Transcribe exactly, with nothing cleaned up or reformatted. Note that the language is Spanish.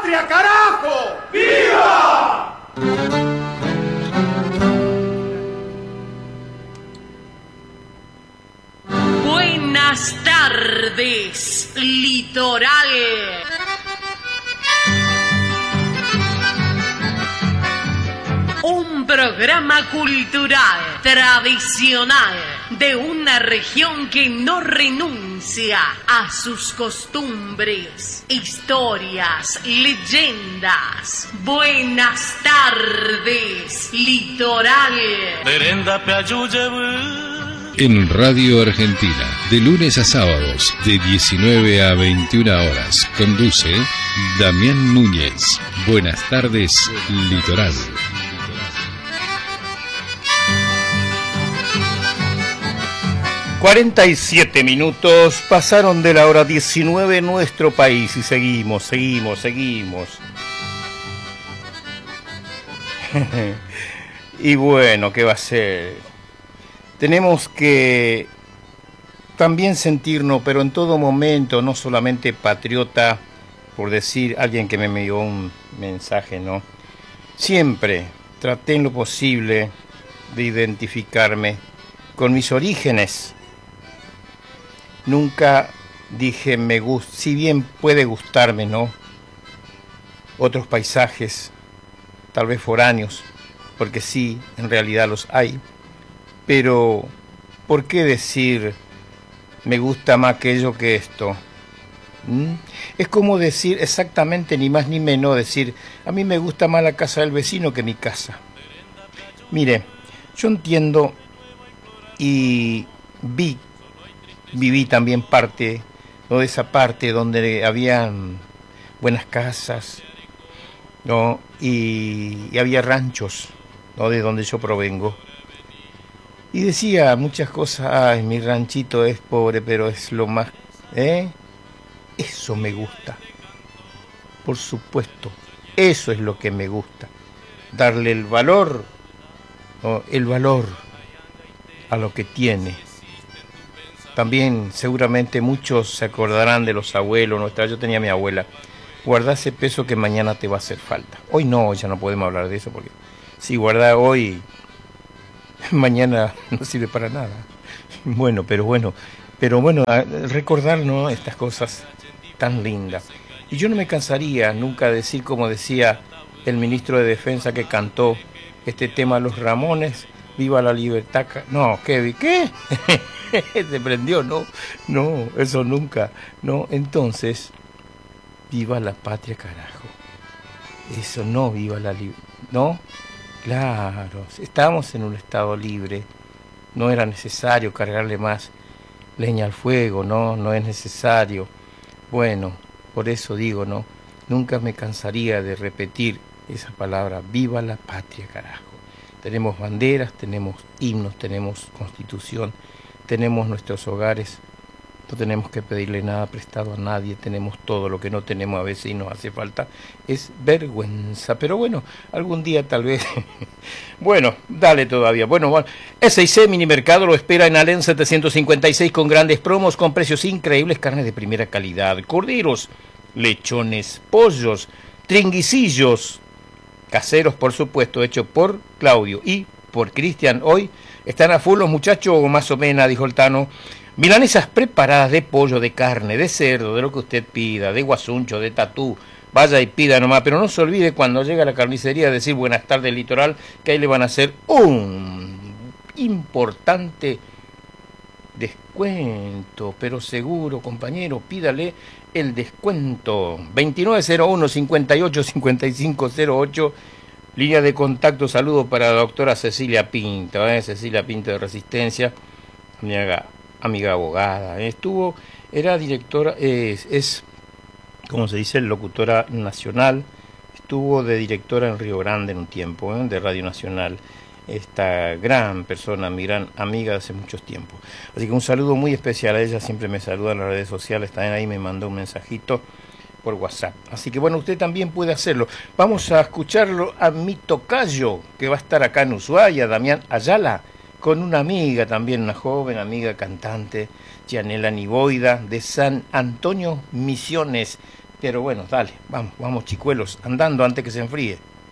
patria, carajo! ¡Viva! Buenas tardes, litoral. Un programa cultural, tradicional, de una región que no renuncia a sus costumbres, historias, leyendas. Buenas tardes, litoral. En Radio Argentina, de lunes a sábados, de diecinueve a veintiuna horas, conduce Damián Núñez. Buenas tardes, litoral. cuarenta y siete minutos pasaron de la hora diecinueve en nuestro país y seguimos, seguimos, seguimos. Y bueno, ¿qué va a ser? Tenemos que también sentirnos, pero en todo momento, no solamente patriota, por decir alguien que me envió un mensaje, ¿no? Siempre traté en lo posible de identificarme con mis orígenes. Nunca dije me gusta, si bien puede gustarme, ¿no? Otros paisajes, tal vez foráneos, porque sí, en realidad los hay. Pero, ¿por qué decir me gusta más aquello que esto? ¿Mm? Es como decir exactamente ni más ni menos, decir a mí me gusta más la casa del vecino que mi casa. Mire, yo entiendo y vi Viví también parte, ¿no? De esa parte donde habían buenas casas, ¿no? Y, y había ranchos, ¿no? De donde yo provengo. Y decía muchas cosas, ay, mi ranchito es pobre, pero es lo más, ¿eh? Eso me gusta. Por supuesto, eso es lo que me gusta. Darle el valor, ¿no? El valor a lo que tiene. También seguramente muchos se acordarán de los abuelos, nuestra, yo tenía a mi abuela, guarda ese peso que mañana te va a hacer falta. Hoy no, ya no podemos hablar de eso porque si guarda hoy, mañana no sirve para nada. Bueno, pero bueno, pero bueno, recordar, ¿no? Estas cosas tan lindas. Y yo no me cansaría nunca de decir como decía el ministro de Defensa que cantó este tema Los Ramones, viva la libertad. No, ¿qué? ¿Qué? Se prendió, no, no, eso nunca, no, entonces, viva la patria, carajo, eso no, viva la libertad, no, claro, estábamos en un estado libre, no era necesario cargarle más leña al fuego, no, no es necesario, bueno, por eso digo, no, nunca me cansaría de repetir esa palabra, viva la patria, carajo, tenemos banderas, tenemos himnos, tenemos constitución, tenemos nuestros hogares, no tenemos que pedirle nada prestado a nadie, tenemos todo lo que no tenemos a veces y nos hace falta, es vergüenza, pero bueno, algún día tal vez, bueno, dale todavía, bueno, bueno, S I C Minimercado lo espera en Alén setecientos cincuenta y seis con grandes promos, con precios increíbles, carne de primera calidad, corderos, lechones, pollos, tringuicillos, caseros por supuesto, hechos por Claudio y por Cristian. Hoy están a full los muchachos, o más o menos, dijo el Tano. Milanesas preparadas de pollo, de carne, de cerdo, de lo que usted pida, de guasuncho, de tatú. Vaya y pida nomás, pero no se olvide cuando llega a la carnicería decir buenas tardes, litoral, que ahí le van a hacer un importante descuento, pero seguro, compañero, pídale el descuento. veintinueve cero uno, cincuenta y ocho, cincuenta y cinco cero ocho. Línea de contacto, saludo para la doctora Cecilia Pinto, ¿eh? Cecilia Pinto de Resistencia, amiga, amiga abogada. ¿eh? Estuvo, era directora, es, es, ¿cómo se dice? Locutora nacional. Estuvo de directora en Río Grande en un tiempo, ¿eh? De Radio Nacional. Esta gran persona, mi gran amiga de hace muchos tiempos. Así que un saludo muy especial a ella, siempre me saluda en las redes sociales, también ahí me mandó un mensajito por WhatsApp. Así que bueno, usted también puede hacerlo. Vamos a escucharlo a mi tocayo, que va a estar acá en Ushuaia, Damián Ayala, con una amiga también, una joven amiga cantante, Gianela Niboida, de San Antonio Misiones, Pero bueno, dale, vamos, vamos chicuelos, andando antes que se enfríe.